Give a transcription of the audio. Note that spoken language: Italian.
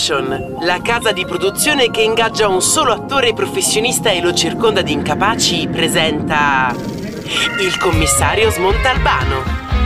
Production, la casa di produzione che ingaggia un solo attore professionista e lo circonda di incapaci, presenta il commissario Smontalbano.